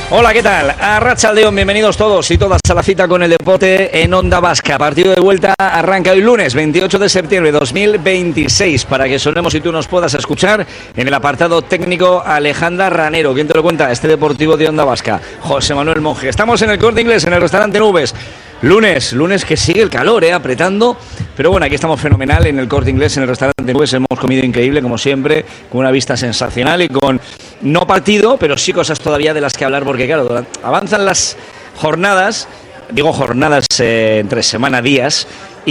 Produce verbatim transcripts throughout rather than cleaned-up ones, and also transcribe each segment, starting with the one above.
Hola, ¿qué tal? Arratsaldeon, bienvenidos todos y todas a la cita con el deporte en Onda Vasca. Partido de vuelta arranca hoy lunes veintiocho de septiembre de dos mil veintiséis, para que sonemos y tú nos puedas escuchar en el apartado técnico Alejandra Ranero. ¿Quién te lo cuenta? Este deportivo de Onda Vasca, José Manuel Monge. Estamos en el Corte Inglés, en el restaurante Nubes. Lunes, lunes que sigue el calor, eh, apretando, pero bueno, aquí estamos fenomenal en el Corte Inglés, en el restaurante Nubes. Hemos comido increíble, como siempre, con una vista sensacional y con, no partido, pero sí cosas todavía de las que hablar, porque claro, avanzan las jornadas, digo jornadas eh, entre semana, días,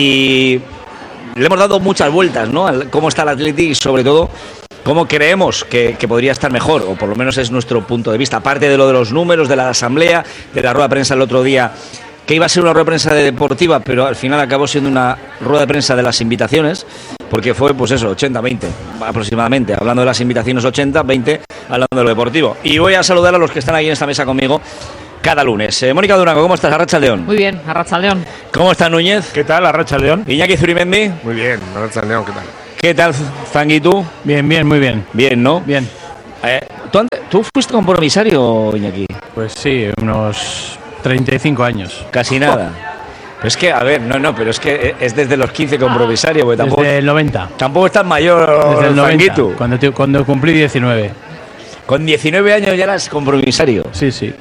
y le hemos dado muchas vueltas, ¿no? A cómo está el Athletic y sobre todo cómo creemos que, que podría estar mejor, o por lo menos es nuestro punto de vista, aparte de lo de los números, de la asamblea, de la rueda de prensa el otro día, que iba a ser una rueda de prensa deportiva, pero al final acabó siendo una rueda de prensa de las invitaciones, porque fue, pues eso, ochenta veinte aproximadamente, hablando de las invitaciones ochenta veinte, hablando de lo deportivo. Y voy a saludar a los que están aquí en esta mesa conmigo cada lunes. Eh, Mónica Durango, ¿cómo estás? Arratsaldeon. Muy bien, Arratsaldeon. ¿Cómo está Núñez? ¿Qué tal, Arratsaldeon? Iñaki Zurimendi. Muy bien, Arratsaldeon, ¿qué tal? ¿Qué tal, Zangui, tú? Bien, bien, muy bien. Bien, ¿no? Bien. Eh, ¿tú, ¿Tú fuiste compromisario, Iñaki? Pues sí, unos treinta y cinco años. Casi nada. Pero es que, a ver, no, no, pero es que es desde los quince compromisario, porque tampoco... Desde el noventa. Tampoco estás mayor, Desde el noventa, Zanguito. cuando, te, cuando cumplí diecinueve. Con diecinueve años ya eras compromisario. Sí, sí.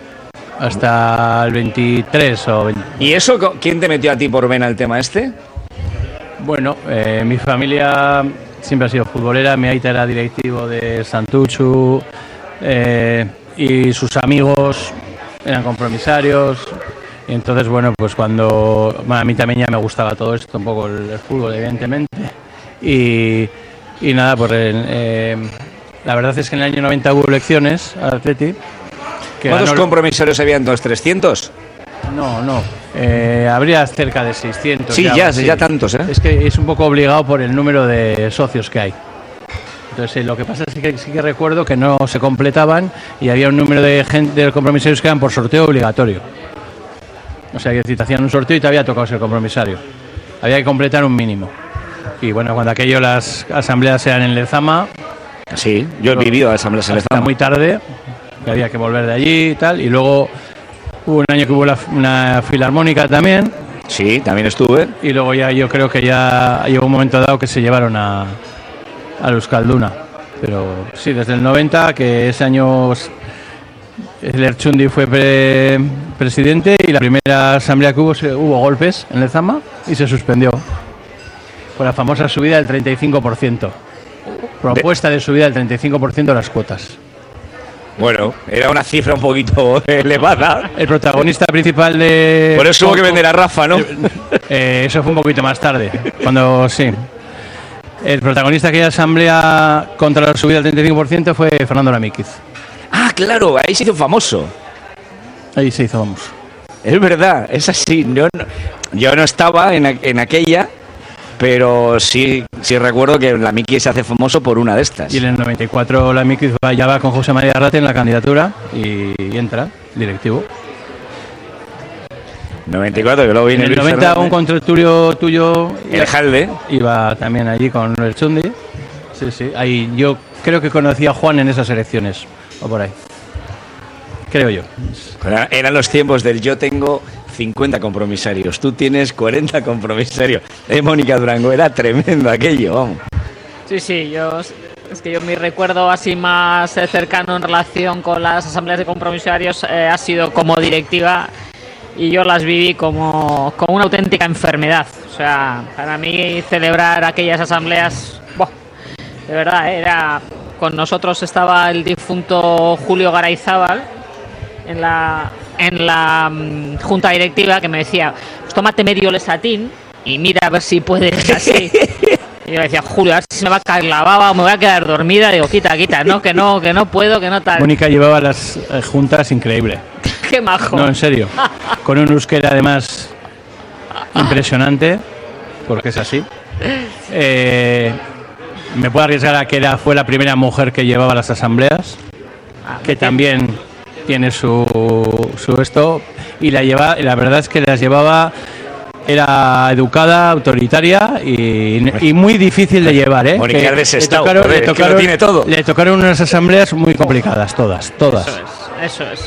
Hasta el veintitrés o veinte. ¿Y eso quién te metió a ti por vena el tema este? Bueno, eh, mi familia siempre ha sido futbolera. Mi aita era directivo de Santuchu, eh, y sus amigos eran compromisarios. Y entonces, bueno, pues cuando... Bueno, a mí también ya me gustaba todo esto, un poco el, el fútbol, evidentemente. Y, y nada, pues eh, la verdad es que en el año noventa hubo elecciones al Athletic. ¿Cuántos ganó... compromisarios habían? ¿Dos, trescientos? No, no. Eh, habría cerca de seiscientos. Sí, ya, ya, sí. ya tantos, ¿eh? Es que es un poco obligado por el número de socios que hay. Entonces, eh, lo que pasa es que sí que recuerdo que no se completaban y había un número de gente de compromisarios que eran por sorteo obligatorio. O sea, que si te hacían un sorteo y te había tocado ser compromisario. Había que completar un mínimo. Y bueno, cuando aquello las asambleas eran en Lezama... Sí, yo he vivido asambleas en Lezama. Muy tarde, que había que volver de allí y tal. Y luego hubo un año que hubo la, una filarmónica también. Sí, también estuve. Y luego ya yo creo que ya llegó un momento dado que se llevaron a, a Euskalduna. Pero sí, desde el noventa, que ese año... El Erchundi fue pre, presidente y la primera asamblea que hubo, se, hubo golpes en Lezama y se suspendió por la famosa subida del treinta y cinco por ciento. Propuesta de subida del treinta y cinco por ciento de las cuotas. Bueno, era una cifra un poquito elevada. El protagonista principal de... Por eso hubo que vender a Rafa, ¿no? Eh, eso fue un poquito más tarde, cuando sí. El protagonista de aquella asamblea contra la subida del treinta y cinco por ciento fue Fernando Lamíquiz. Ah, claro, ahí se hizo famoso. Ahí se hizo famoso. Es verdad, es así. Yo no, yo no estaba en, en aquella, pero sí, sí recuerdo que Lamíquiz se hace famoso por una de estas. Y en el noventa y cuatro Lamíquiz va, ya va con José María Arrate en la candidatura y, y entra directivo. noventa y cuatro, que luego viene en el Luis noventa Fernández. Un contertulio tuyo, el Jalde, iba también allí con el Chundi. Sí, sí. Ahí yo creo que conocí a Juan en esas elecciones. O por ahí. Creo yo. Eran los tiempos del yo tengo cincuenta compromisarios, tú tienes cuarenta compromisarios. Eh, Mónica Durango, era tremendo aquello, vamos. Sí, sí, yo es que yo mi recuerdo así más eh, cercano en relación con las asambleas de compromisarios eh, ha sido como directiva y yo las viví como, como una auténtica enfermedad. O sea, para mí celebrar aquellas asambleas, ¡buah! De verdad, era... Con nosotros estaba el difunto Julio Garayzábal en la en la um, junta directiva, que me decía, pues tómate medio lesatín y mira a ver si puedes así. Y yo decía, Julio, a ver si me va a caer la baba o me voy a quedar dormida. Digo, quita, quita, no, que no, que no puedo, que no tal. Mónica llevaba las eh, juntas increíble. Qué majo. No, en serio. Con un euskera además impresionante, porque es así. Eh... Me puedo arriesgar a que era, fue la primera mujer que llevaba las asambleas, que también tiene su, su esto, y la lleva, la verdad es que las llevaba, era educada, autoritaria y, y muy difícil de llevar, ¿eh? Mónica Que de le tocaron, le, tocaron, lo tiene todo. le tocaron unas asambleas muy complicadas, todas, todas. Eso es, eso es.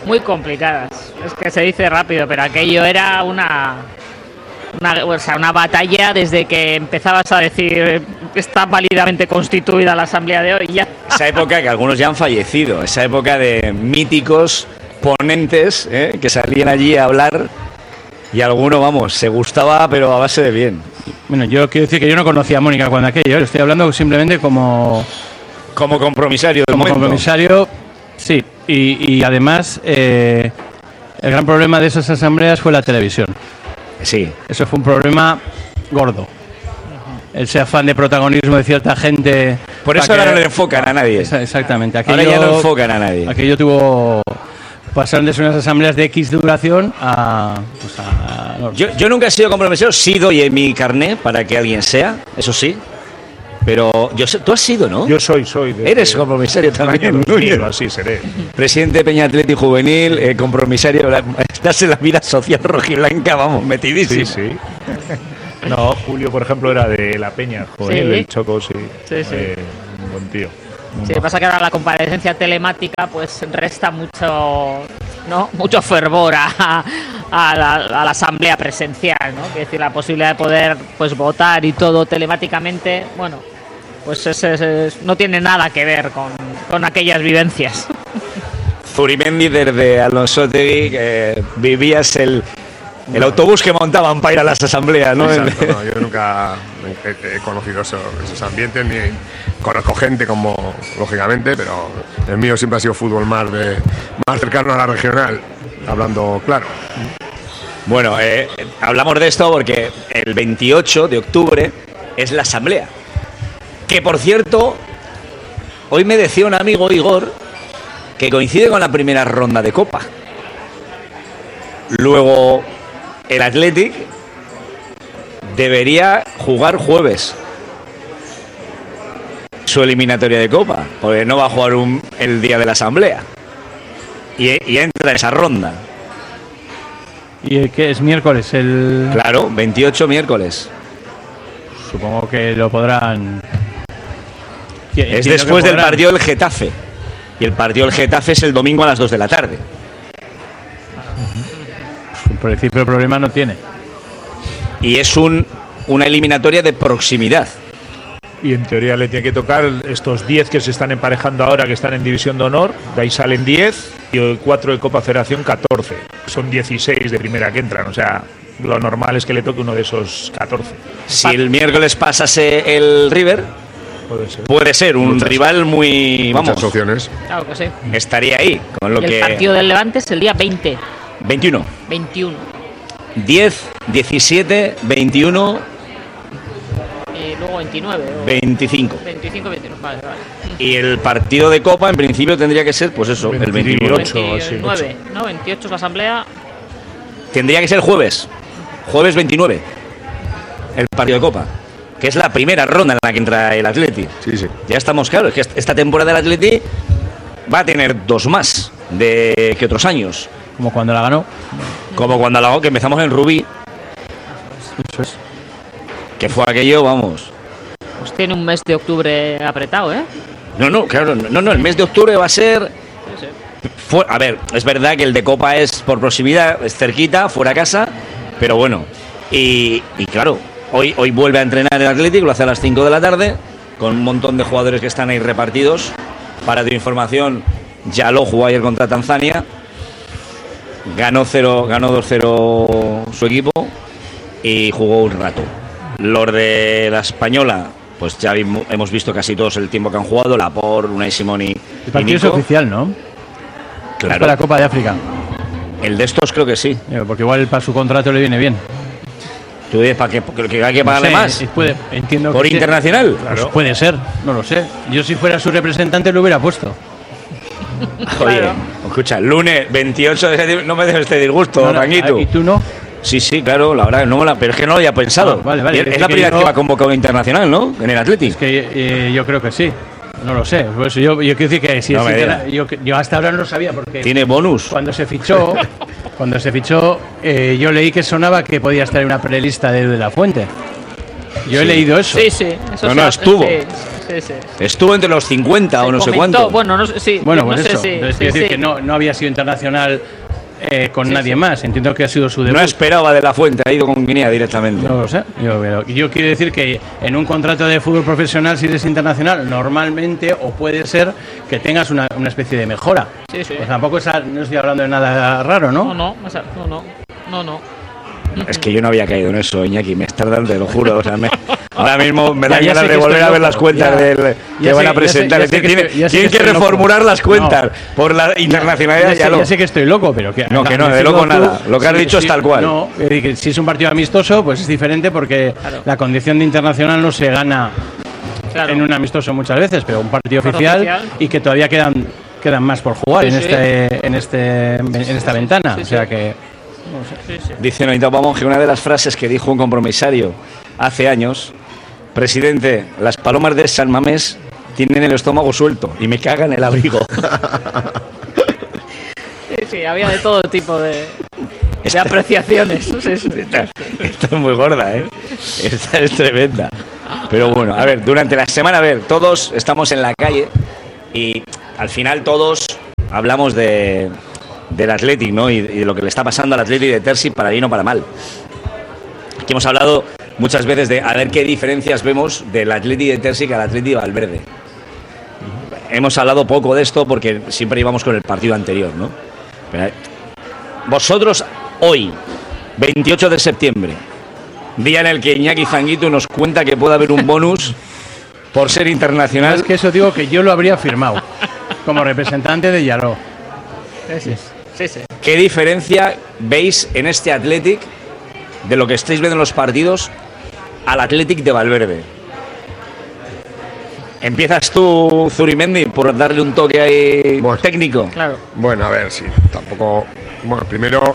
muy complicadas. Es que se dice rápido, pero aquello era una, una, o sea, una batalla desde que empezabas a decir está válidamente constituida la asamblea de hoy. Ya. Esa época que algunos ya han fallecido, esa época de míticos ponentes ¿eh? que salían allí a hablar y alguno, vamos, se gustaba, pero a base de bien. Bueno, yo quiero decir que yo no conocía a Mónica cuando aquello, estoy hablando simplemente como... Como compromisario del Como momento. compromisario, sí. Y, y además, eh, el gran problema de esas asambleas fue la televisión. Sí. Eso fue un problema gordo. Ese afán de protagonismo de cierta gente... Por eso ahora no le enfocan a nadie. Exactamente. Aquello, Ahora ya no enfocan a nadie. Aquello tuvo... Pasaron de ser unas asambleas de X duración a... Pues a no, Yo, yo nunca he sido compromisario, sí doy en mi carné para que alguien sea, eso sí. Pero yo sé, tú has sido, ¿no? Yo soy, soy. De, Eres compromisario también. Núñez, así seré. Presidente de Peña Atleti Juvenil, eh, compromisario, la, estás en la vida social rojiblanca, vamos, metidísimo. Sí, sí. No, Julio, por ejemplo, era de la Peña Juvenil, Sí. del Choco, sí. Sí, sí. Eh, un buen tío. Sí, lo que pasa que ahora la comparecencia telemática pues resta mucho, ¿no? Mucho fervor a, a, la, a la asamblea presencial, ¿no? Es decir, la posibilidad de poder pues votar y todo telemáticamente, bueno, pues es, es, es, no tiene nada que ver con, con aquellas vivencias. Zurimendi desde Alonsotegui, que vivías el, el autobús que montaban para ir a las asambleas, ¿no? Exacto, no, yo nunca he, he conocido eso, esos ambientes, ni conozco gente como, lógicamente, pero el mío siempre ha sido fútbol más, de, más cercano a la regional, hablando claro. Bueno, eh, hablamos de esto porque el veintiocho de octubre es la asamblea. Que, por cierto, hoy me decía un amigo, Igor, que coincide con la primera ronda de Copa. Luego, el Athletic debería jugar jueves su eliminatoria de Copa, porque no va a jugar un, el día de la asamblea. Y, y entra en esa ronda. ¿Y qué es miércoles? El... Claro, veintiocho miércoles. Supongo que lo podrán... Es después del partido del Getafe. Y el partido del Getafe es el domingo a las dos de la tarde. En principio el problema no tiene. Y es un, una eliminatoria de proximidad. Y en teoría le tiene que tocar estos diez que se están emparejando ahora, que están en División de Honor. De ahí salen diez y cuatro de Copa Federación, catorce. Son dieciséis de primera que entran. O sea, lo normal es que le toque uno de esos catorce. Si el miércoles pasase el River, puede ser, puede ser un Muchas, rival muy... Vamos, Muchas opciones. Claro que sí. estaría ahí. Con lo Y el que partido del Levante es el día veinte, veintiuno. veintiuno. diez, diecisiete, veintiuno, Y luego veintinueve. O veinticinco. veinticinco, veintinueve. Vale, vale. Y el partido de Copa, en principio, tendría que ser, pues eso, el veintiuno. veintiocho, así, veintinueve, ¿no? veintiocho es la asamblea. Tendría que ser jueves. Jueves veintinueve. El partido de Copa. Que es la primera ronda en la que entra el Atleti. Sí, sí. Ya estamos claros, es que esta temporada del Atleti va a tener dos más de que otros años. Como cuando la ganó. Como cuando la que empezamos en Rubí, Eso es. que fue aquello, vamos. Pues tiene un mes de octubre apretado, ¿eh? No, no, claro, no, no, el mes de octubre va a ser... Sí, sí. Fue, a ver, es verdad que el de Copa es por proximidad, es cerquita, fuera casa, pero bueno. Y, y claro, hoy, hoy vuelve a entrenar el Atlético, lo hace a las cinco de la tarde, con un montón de jugadores que están ahí repartidos. Para tu información, ya lo jugó ayer contra Tanzania. Ganó, cero, ganó dos cero su equipo y jugó un rato. Los de la Española, pues ya vimos, hemos visto casi todos el tiempo que han jugado, Laporte, Unai Simón y, El y partido es Nico. oficial, ¿no? Es Claro, para la Copa de África. el de estos creo que sí. Eh, Porque igual para su contrato le viene bien. ¿Tú dices para que, que hay que pagarle No sé, más? eh, Puede, entiendo ¿Por que sí. internacional? Pues puede ser, no lo sé. Yo si fuera su representante lo hubiera puesto. Oye, Claro. escucha, lunes veintiocho de septiembre, no me dejes este disgusto, No, no, Ranguito. ¿y tú no? Sí, sí, claro, la verdad, no me la, pero es que no lo había pensado. Ah, vale, vale, Y es, es es la que primera yo- vez que va convocado internacional, ¿no? En el Atleti. Es que eh, yo creo que sí. No lo sé. Por eso yo, yo quiero decir que si No es me interna- digas. yo, yo hasta ahora no lo sabía porque Tiene bonus. cuando se fichó, cuando se fichó, eh, yo leí que sonaba que podía estar en una prelista de, de la Fuente. Yo he Sí. leído eso. Sí, sí. Eso No, se no, ha- estuvo. Sí, sí, sí. Estuvo entre los cincuenta o no sé Comentó- cuánto. Bueno, no sé, sí, Bueno, no pues sé eso. si- Entonces, sí, quiero decir sí. que no, no había sido internacional eh, con Sí, nadie sí. más. Entiendo que ha sido su debut. No esperaba de la Fuente, ha ido con Guinea directamente. No lo sé. Yo, pero yo quiero decir que en un contrato de fútbol profesional, si eres internacional, normalmente o puede ser que tengas una, una especie de mejora. Sí, sí. Pues tampoco es, no estoy hablando de nada raro, ¿no? No, no, o sea, no, no, no, no. Es que yo no había caído en eso, Iñaki, me estás dando, te lo juro. O sea, me- ahora mismo me dan Ya- ya ganas sé de que volver estoy a ver loco, las cuentas ya. del, que Ya sé- van a ya sé- presentar. ya sé que Tienen estoy- ya sé tienen que que estoy loco. reformular las cuentas No. por la internacionalidad, Ya ya, sé, lo. ya sé que estoy loco, pero que. No, que no, de decirlo loco tú, nada. Lo que has dicho es tal cual. No, es decir, que si es un partido amistoso, pues es diferente porque Claro. la condición de internacional no se gana Claro. en un amistoso muchas veces, pero un partido Partido oficial, oficial. y que todavía quedan quedan más por jugar Sí, en sí. este en este en esta ventana, Sí, o sea sí. que Sí, sí. Dice Noita Pamón que una de las frases que dijo un compromisario hace años: presidente, las palomas de San Mamés tienen el estómago suelto y me cagan el abrigo. Sí, sí, había de todo tipo de, de Esta- apreciaciones. Sí, sí. Esta, esta es muy gorda, ¿eh? Esta es tremenda. Pero bueno, a ver, durante la semana, a ver, todos estamos en la calle y al final todos hablamos de, del Athletic, ¿no? Y, y de lo que le está pasando al Athletic de Terzi, para bien o para mal. Aquí hemos hablado muchas veces de a ver qué diferencias vemos del Athletic de Terzi al Athletic de Valverde. Hemos hablado poco de esto porque siempre íbamos con el partido anterior, ¿no? Pero, vosotros hoy, veintiocho de septiembre, día en el que Iñaki Zanguito nos cuenta que puede haber un bonus por ser internacional. es que eso digo que yo lo habría firmado como representante de Yaró. Sí, sí. Sí, sí. ¿Qué diferencia veis en este Athletic de lo que estáis viendo en los partidos al Athletic de Valverde? Empiezas tú, Zurimendi, por darle un toque ahí Bueno. técnico. Claro. Bueno, a ver, sí, tampoco. Bueno, primero,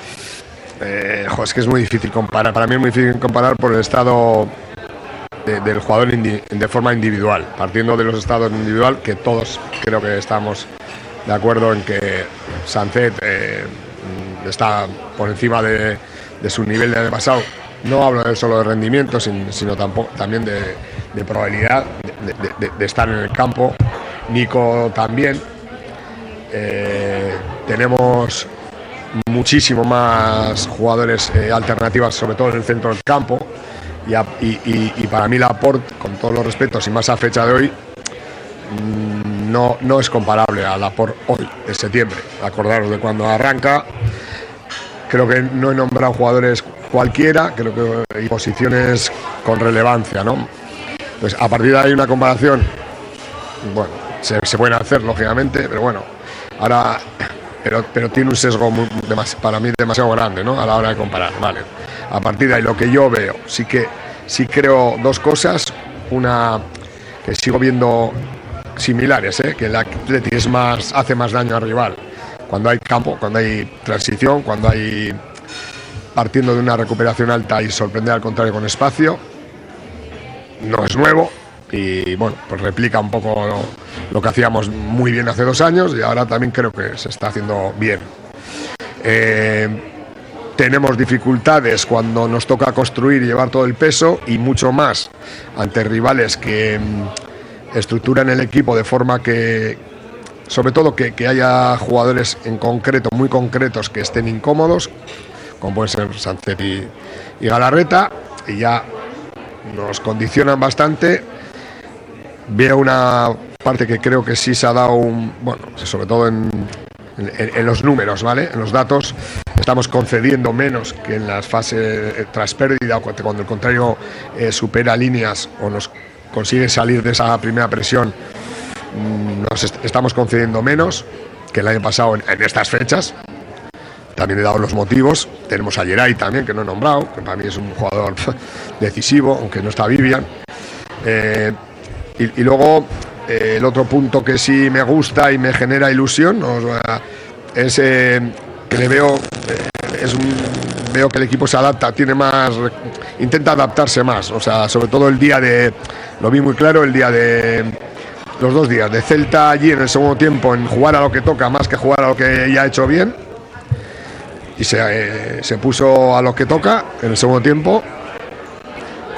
eh, jo, es que es muy difícil comparar. Para mí es muy difícil comparar por el estado de- del jugador indi- de forma individual, partiendo de los estados individual, que todos creo que estamos de acuerdo en que Sancet eh, mm, está por encima de, de su nivel del año pasado. No hablo de solo de rendimiento, sin- sino tampoco, también de, de probabilidad de, de- de- de estar en el campo. Nico también. Eh, tenemos muchísimo más jugadores eh, alternativas, sobre todo en el centro del campo. Y, a- y- y- y para mí Laporte, con todos los respetos y más a fecha de hoy, mm, no, no es comparable a Laporte hoy, de septiembre. Acordaros de cuando arranca. Creo que no he nombrado jugadores cualquiera, creo que hay posiciones con relevancia, ¿no? Pues a partir de ahí una comparación, bueno, se, se pueden hacer, lógicamente, pero bueno, ahora, pero, pero tiene un sesgo muy- demas- para mí demasiado grande, ¿no? A la hora de comparar, vale. A partir de ahí lo que yo veo, sí que sí creo dos cosas, una que sigo viendo similares, ¿eh? Que el Athletic es más, hace más daño al rival cuando hay campo, cuando hay transición, cuando hay partiendo de una recuperación alta y sorprender al contrario con espacio. No es nuevo y bueno, pues replica un poco lo, lo que hacíamos muy bien hace dos años y ahora también creo que se está haciendo bien. Eh, tenemos dificultades cuando nos toca construir y llevar todo el peso y mucho más ante rivales que mm, estructuran el equipo de forma que, sobre todo que, que haya jugadores en concreto, muy concretos, que estén incómodos, como pueden ser Sancet y, y Galarreta, y ya nos condicionan bastante. Veo una parte que creo que sí se ha dado un, bueno, sobre todo en, en, en los números, ¿vale? En los datos estamos concediendo menos que en las fases eh, tras pérdida, o cuando cuando el contrario eh, supera líneas o nos consigue salir de esa primera presión. mm, Nos est- estamos concediendo menos que el año pasado en, en estas fechas. También he dado los motivos. Tenemos a Geray también, que no he nombrado, que para mí es un jugador decisivo, aunque no está Vivian. Eh, y, y luego, eh, el otro punto que sí me gusta y me genera ilusión os voy a- es eh, que le veo, eh, es un, veo que el equipo se adapta, tiene más, intenta adaptarse más. O sea, sobre todo el día de, lo vi muy claro, el día de, los dos días de Celta allí en el segundo tiempo, en jugar a lo que toca más que jugar a lo que ya ha hecho bien. Y se, eh, se puso a lo que toca en el segundo tiempo,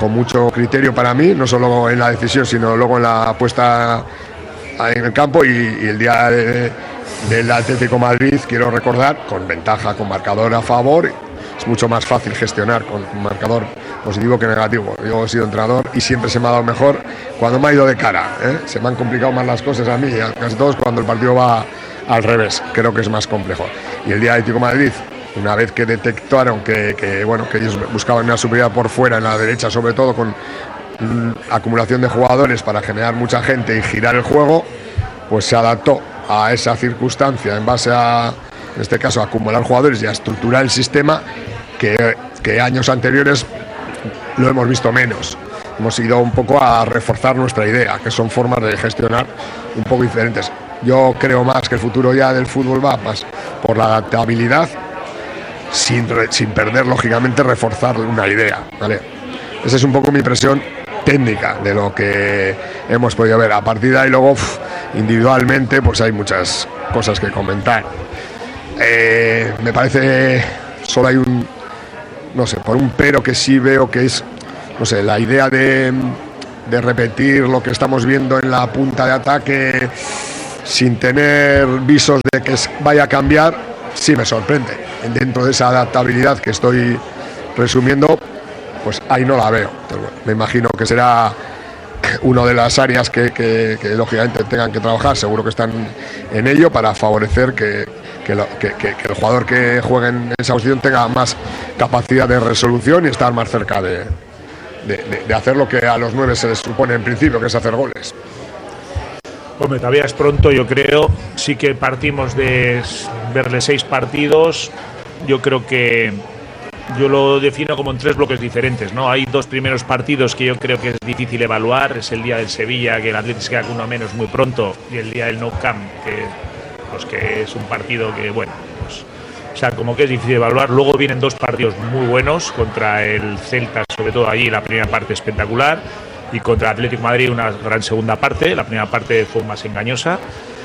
con mucho criterio para mí, no solo en la decisión, sino luego en la puesta en el campo. Y, y el día de, del Atlético Madrid, quiero recordar, con ventaja, con marcador a favor, es mucho más fácil gestionar con un marcador positivo que negativo. Yo he sido entrenador y siempre se me ha dado mejor cuando me ha ido de cara, ¿eh? Se me han complicado más las cosas a mí, a casi todos, cuando el partido va al revés. Creo que es más complejo. Y el día de Atlético Madrid, una vez que detectaron que, que, bueno, que ellos buscaban una superioridad por fuera, en la derecha sobre todo, con mm, acumulación de jugadores para generar mucha gente y girar el juego, pues se adaptó a esa circunstancia en base a, en este caso, a acumular jugadores y a estructurar el sistema, que, que años anteriores lo hemos visto menos. Hemos ido un poco a reforzar nuestra idea, que son formas de gestionar un poco diferentes. Yo creo más que el futuro ya del fútbol va más por la adaptabilidad, sin, sin perder, lógicamente, reforzar una idea, ¿vale? Esa es un poco mi impresión técnica de lo que hemos podido ver. A partir de ahí, luego, uf, individualmente, pues hay muchas cosas que comentar. Eh, me parece, solo hay un, no sé, por un pero que sí veo que es, no sé, la idea de, de repetir lo que estamos viendo en la punta de ataque sin tener visos de que vaya a cambiar, sí me sorprende. Dentro de esa adaptabilidad que estoy resumiendo, pues ahí no la veo. Entonces, bueno, me imagino que será una de las áreas que, que, que lógicamente tengan que trabajar. Seguro que están en ello para favorecer que, que, lo, que, que, que el jugador que juegue en esa posición tenga más capacidad de resolución y estar más cerca de, de, de, de hacer lo que a los nueve se les supone en principio, que es hacer goles. Hombre, todavía es pronto, yo creo. Sí que partimos de verle seis partidos. Yo creo que yo lo defino como en tres bloques diferentes, ¿no? Hay dos primeros partidos que yo creo que es difícil evaluar. Es el día del Sevilla, que el Atlético se queda con uno menos muy pronto, y el día del Nou Camp, que, pues, que es un partido que, bueno, pues, o sea, como que es difícil evaluar. Luego vienen dos partidos muy buenos contra el Celta, sobre todo allí la primera parte espectacular, y contra el Atlético de Madrid una gran segunda parte. La primera parte fue más engañosa,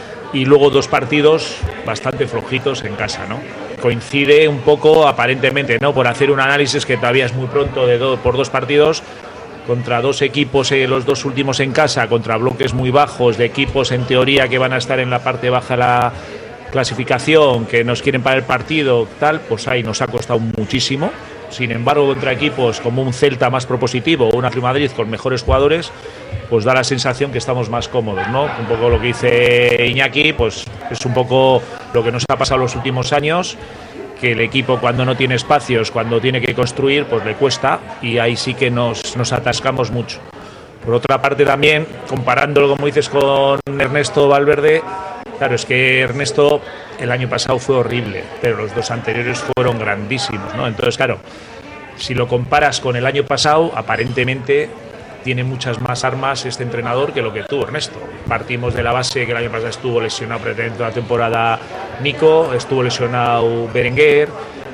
y luego dos partidos bastante flojitos en casa, ¿no? Coincide un poco, aparentemente, ¿no?, por hacer un análisis que todavía es muy pronto, de do, por dos partidos contra dos equipos, eh, los dos últimos en casa, contra bloques muy bajos de equipos en teoría que van a estar en la parte baja de la clasificación, que nos quieren para el partido, tal, pues ahí nos ha costado muchísimo. Sin embargo, contra equipos como un Celta más propositivo o un Atlético de Madrid con mejores jugadores, pues da la sensación que estamos más cómodos, ¿no? Un poco lo que dice Iñaki, pues es un poco lo que nos ha pasado los últimos años, que el equipo, cuando no tiene espacios, cuando tiene que construir, pues le cuesta, y ahí sí que nos, nos atascamos mucho. Por otra parte, también, comparándolo, como dices, con Ernesto Valverde, claro, es que Ernesto el año pasado fue horrible, pero los dos anteriores fueron grandísimos, ¿no? Entonces, claro, si lo comparas con el año pasado, aparentemente tiene muchas más armas este entrenador que lo que tuvo Ernesto. Partimos de la base que el año pasado estuvo lesionado prácticamente toda la temporada Nico, estuvo lesionado Berenguer,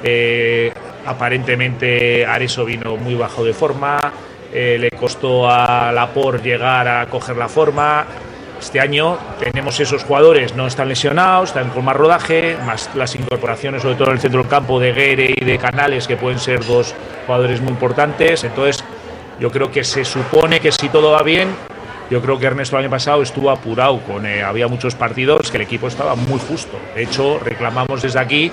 eh, aparentemente Areso vino muy bajo de forma, eh, le costó a Laporte llegar a coger la forma. Este año tenemos esos jugadores, no están lesionados, están con más rodaje, más las incorporaciones, sobre todo en el centro del campo, de Guere y de Canales, que pueden ser dos jugadores muy importantes. Entonces, yo creo que se supone que si todo va bien, yo creo que Ernesto el año pasado estuvo apurado, con, eh, había muchos partidos que el equipo estaba muy justo. De hecho, reclamamos desde aquí,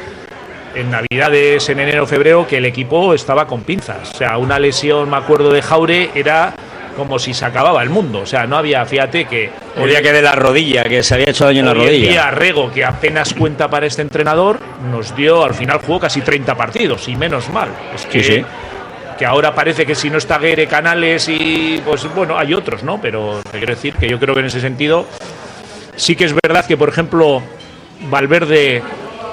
en Navidades, en enero, febrero, que el equipo estaba con pinzas. O sea, una lesión, me acuerdo, de Jaure, era como si se acababa el mundo. O sea, no había, fíjate que... El día que de la rodilla, que se había hecho daño en la rodilla. El día Rego, que apenas cuenta para este entrenador, nos dio, al final jugó casi treinta partidos, y menos mal. Es que, sí, sí. que ahora parece que si no está Guere, Canales y... Pues bueno, hay otros, ¿no? Pero te quiero decir que yo creo que en ese sentido sí que es verdad que, por ejemplo, Valverde,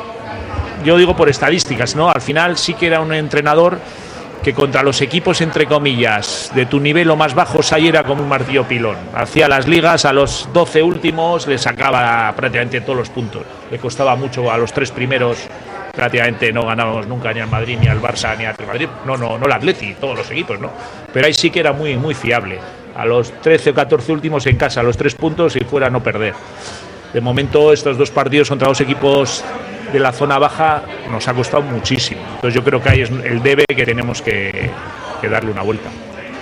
yo digo por estadísticas, ¿no? Al final sí que era un entrenador que contra los equipos, entre comillas, de tu nivel o más bajos, ahí era como un martillo pilón. Hacía las ligas, a los doce últimos le sacaba prácticamente todos los puntos. Le costaba mucho a los tres primeros, prácticamente no ganábamos nunca ni al Madrid, ni al Barça, ni al Madrid. No, no, no el Atleti, todos los equipos, ¿no? Pero ahí sí que era muy, muy fiable. A los trece o catorce últimos en casa, a los tres puntos y fuera no perder. De momento, estos dos partidos contra dos equipos de la zona baja nos ha costado muchísimo. Entonces yo creo que ahí es el debe que tenemos que, que darle una vuelta.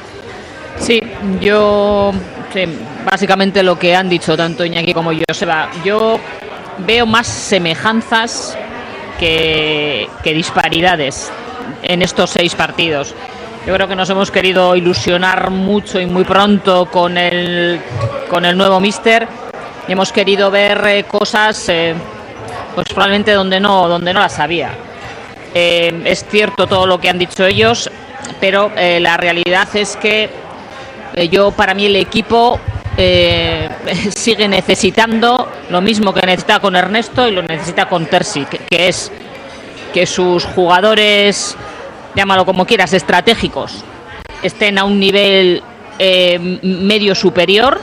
Sí, yo sí, básicamente lo que han dicho tanto Iñaki como Joseba. Yo veo más semejanzas que, que disparidades en estos seis partidos. Yo creo que nos hemos querido ilusionar mucho y muy pronto con el con el nuevo míster y hemos querido ver eh, cosas eh, pues probablemente donde no donde no las había. Eh, es cierto todo lo que han dicho ellos, pero eh, la realidad es que eh, yo para mí el equipo eh, sigue necesitando lo mismo que necesita con Ernesto y lo necesita con Terzi, que, que es que sus jugadores, llámalo como quieras, estratégicos, estén a un nivel eh, medio superior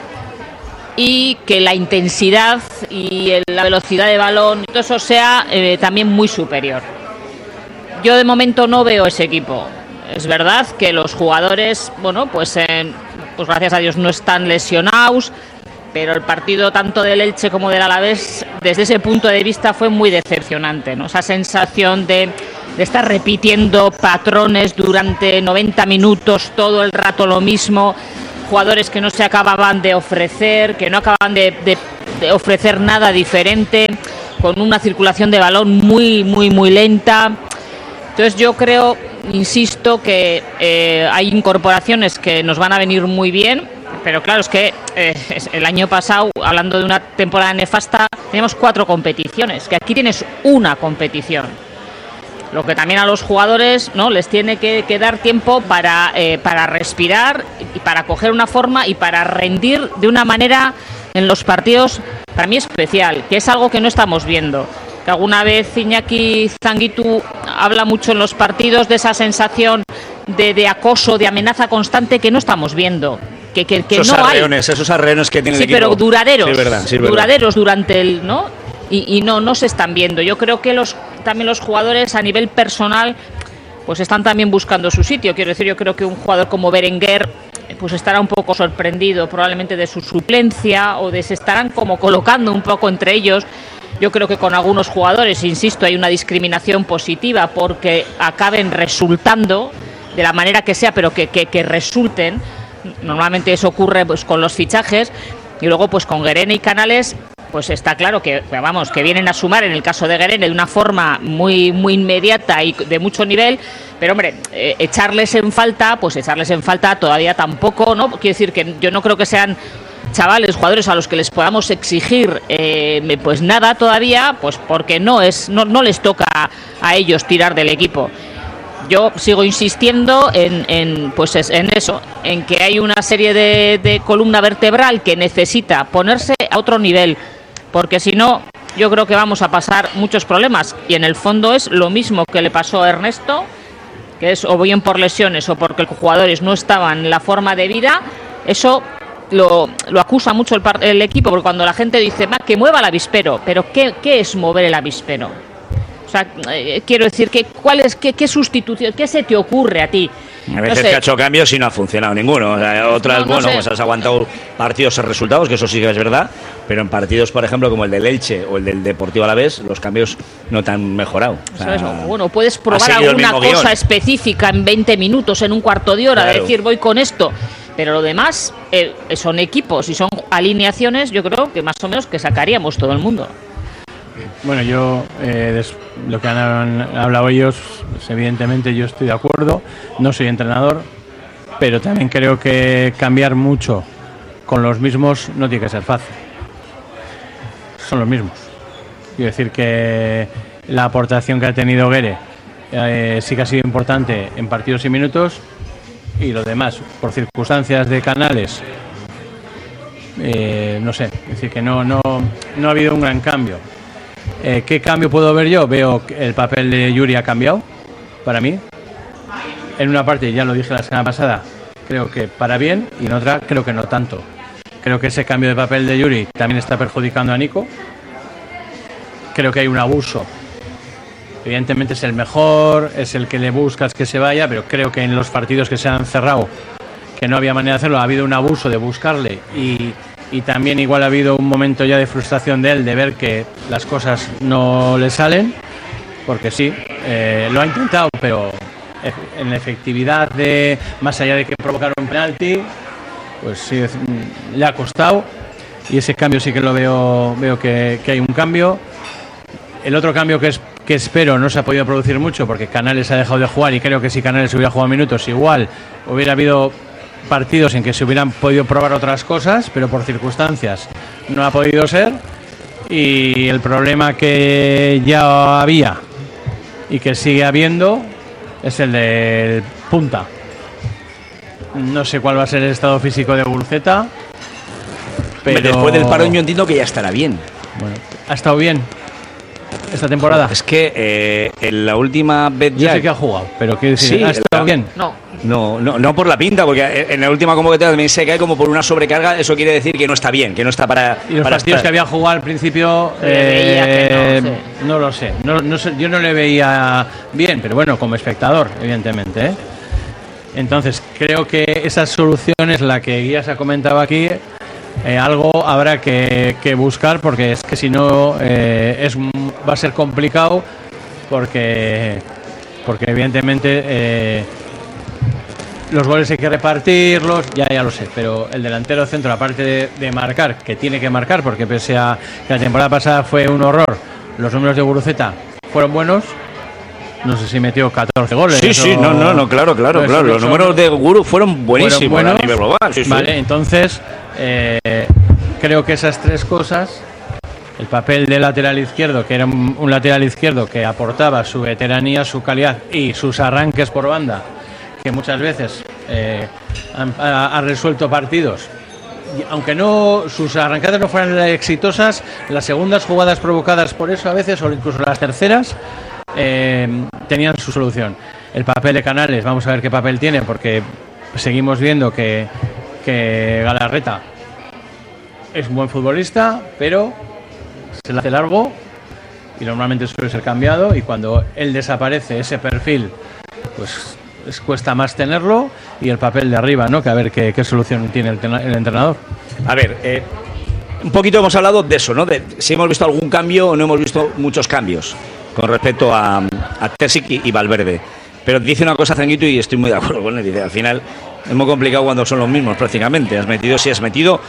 y que la intensidad y el, la velocidad de balón, todo eso sea eh, también muy superior. Yo de momento no veo ese equipo. Es verdad que los jugadores, bueno, pues, eh, pues gracias a Dios no están lesionados, pero el partido tanto del Elche como del Alavés, desde ese punto de vista, fue muy decepcionante, ¿no? Esa sensación de, de estar repitiendo patrones durante noventa minutos, todo el rato lo mismo, jugadores que no se acababan de ofrecer, que no acababan de, de, de ofrecer nada diferente, con una circulación de balón muy, muy, muy lenta. Entonces yo creo, insisto, que eh, hay incorporaciones que nos van a venir muy bien, pero claro, es que eh, el año pasado, hablando de una temporada nefasta, teníamos cuatro competiciones, que aquí tienes una competición. Lo que también a los jugadores, ¿no?, les tiene que, que dar tiempo para, eh, para respirar y para coger una forma y para rendir de una manera en los partidos, para mí especial, que es algo que no estamos viendo. Que alguna vez Iñaki Zanguitu habla mucho en los partidos de esa sensación de, de acoso, de amenaza constante que no estamos viendo. Que, que, que esos no arreones, hay. Esos arreones que tiene sí, el equipo. pero duraderos, sí, verdad, sí, duraderos durante el, ¿no? Y, y no, no se están viendo. Yo creo que los también los jugadores a nivel personal pues están también buscando su sitio. Quiero decir, yo creo que un jugador como Berenguer pues estará un poco sorprendido probablemente de su suplencia o de se estarán como colocando un poco entre ellos. Yo creo que con algunos jugadores, insisto, hay una discriminación positiva porque acaben resultando de la manera que sea, pero que, que, que resulten. Normalmente eso ocurre pues con los fichajes y luego pues con Guerene y Canales pues está claro que vamos que vienen a sumar en el caso de Guerene de una forma muy muy inmediata y de mucho nivel, pero hombre, eh, echarles en falta, pues echarles en falta todavía tampoco, ¿no? Quiero decir que yo no creo que sean chavales, jugadores a los que les podamos exigir eh, pues nada todavía, pues porque no es no, no les toca a ellos tirar del equipo. Yo sigo insistiendo en, en pues es, en eso, en que hay una serie de, de columna vertebral que necesita ponerse a otro nivel, porque si no, yo creo que vamos a pasar muchos problemas, y en el fondo es lo mismo que le pasó a Ernesto, que es o bien por lesiones o porque los jugadores no estaban en la forma de vida. Eso lo, lo acusa mucho el, el equipo, porque cuando la gente dice que mueva el avispero, pero ¿qué, qué es mover el avispero? O sea, eh, quiero decir, que ¿cuál es, qué, qué sustitución, qué se te ocurre a ti? A veces no sé. que ha hecho cambios y no ha funcionado ninguno. O sea, otras, No, no bueno, sé. pues has aguantado partidos y resultados, que eso sí que es verdad, pero en partidos, por ejemplo, como el del Elche o el del Deportivo Alavés, los cambios no te han mejorado. O sea, Eso es, bueno, puedes ha probar seguido el alguna mismo cosa guión. específica en veinte minutos, en un cuarto de hora, Claro. decir voy con esto, pero lo demás eh, son equipos y son alineaciones, yo creo que más o menos que sacaríamos todo el mundo. Bueno, yo, eh, des, lo que han, han hablado ellos, pues, evidentemente yo estoy de acuerdo, no soy entrenador, pero también creo que cambiar mucho con los mismos no tiene que ser fácil. Son los mismos. Quiero decir que la aportación que ha tenido Guere eh, sí que ha sido importante en partidos y minutos, y lo demás, por circunstancias de Canales, eh, no sé, es decir, que no, no, no ha habido un gran cambio. Eh, ¿Qué cambio puedo ver yo? Veo que el papel de Yuri ha cambiado, para mí. En una parte, ya lo dije la semana pasada, creo que para bien, y en otra creo que no tanto. Creo que ese cambio de papel de Yuri también está perjudicando a Nico. Creo que hay un abuso. Evidentemente es el mejor, es el que le buscas que se vaya, pero creo que en los partidos que se han cerrado, que no había manera de hacerlo, ha habido un abuso de buscarle, y, y también igual ha habido un momento ya de frustración de él, de ver que las cosas no le salen, porque sí, eh, lo ha intentado, pero en la efectividad de, más allá de que provocaron un penalti, pues sí, le ha costado, y ese cambio sí que lo veo, veo que, que hay un cambio. El otro cambio que es que espero no se ha podido producir mucho porque Canales ha dejado de jugar, y creo que si Canales hubiera jugado minutos igual hubiera habido partidos en que se hubieran podido probar otras cosas, pero por circunstancias no ha podido ser. Y el problema que ya había y que sigue habiendo es el del punta. No sé cuál va a ser el estado físico de Guruceta, pero después del parón yo entiendo que ya estará bien. Bueno, ha estado bien esta temporada. Es que eh, en la última vez ya... Yo sé que que ha jugado, pero ¿qué decir? Sí, ¿Ha estado la... bien? No. No, no, no por la pinta, porque en la última convocatoria también se cae como por una sobrecarga. Eso quiere decir que no está bien, que no está para. Y los para partidos estar. que había jugado al principio, Le veía eh, que no, sí. no lo sé. No, no sé. Yo no le veía bien, pero bueno, como espectador, evidentemente, ¿eh? Entonces, creo que esa solución es la que Guías ha comentado aquí. Eh, algo habrá que, que buscar, porque es que si no eh, es va a ser complicado, porque porque evidentemente eh, los goles hay que repartirlos, ya ya lo sé, pero el delantero centro, aparte de, de marcar, que tiene que marcar, porque pese a que la temporada pasada fue un horror, los números de Guruceta fueron buenos. No sé si metió catorce goles. Sí, sí, no, no, no, claro, claro, Eso, claro. Los eso, números de Guru fueron buenísimos fueron buenos, a nivel global. Sí, sí. Vale, entonces eh, creo que esas tres cosas, el papel de lateral izquierdo, que era un, un lateral izquierdo que aportaba su veteranía, su calidad y sus arranques por banda, que muchas veces eh, han, ha, ha resuelto partidos. Y aunque no sus arrancadas no fueran exitosas, las segundas jugadas provocadas por eso a veces, o incluso las terceras, eh, tenían su solución. El papel de Canales, vamos a ver qué papel tiene, porque seguimos viendo que, que Galarreta es un buen futbolista, pero se le hace largo y normalmente suele ser cambiado, y cuando él desaparece, ese perfil, pues les cuesta más tenerlo. Y el papel de arriba, ¿no? Que a ver qué, qué solución tiene el, el entrenador. A ver, eh, un poquito hemos hablado de eso, ¿no? De si hemos visto algún cambio o no hemos visto muchos cambios con respecto a, a Terzic y, y Valverde. Pero dice una cosa Zanguito y estoy muy de acuerdo con él. Dice, al final es muy complicado cuando son los mismos prácticamente. Has metido, sí has metido,